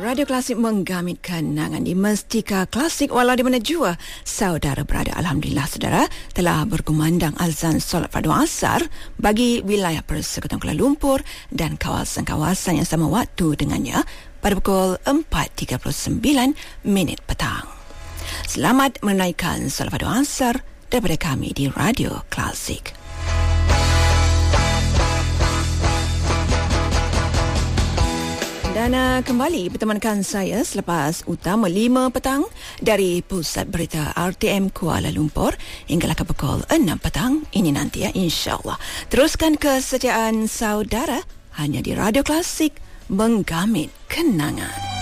Radio Klasik menggamit kenangan di Mestika Klasik walau di mana jua saudara berada. Alhamdulillah saudara telah berkumandang azan solat fardu asar bagi wilayah Persekutuan Kuala Lumpur dan kawasan-kawasan yang sama waktu dengannya pada pukul 4.39 petang. Selamat menunaikan solat fardu asar daripada kami di Radio Klasik. Dan kembali bertemankan saya selepas utama 5 petang dari Pusat Berita RTM Kuala Lumpur hinggalah ke pukul 6 petang ini nanti ya, insyaAllah. Teruskan kesetiaan saudara hanya di Radio Klasik menggamit kenangan.